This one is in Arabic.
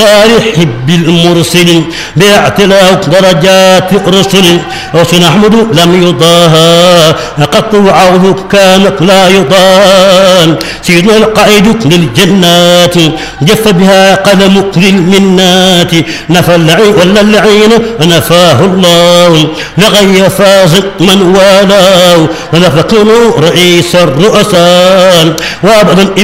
حب المرسل باعتلاء درجات الرسل وسنحمد لم يضاهى قط وعوض كانت لا يضان سيدنا القائد للجنات جف بها قلم للمنات نفى اللعين ولا اللعين نفاه الله لغي فاز من والاه ونفقه رئيس الرؤساء وابدا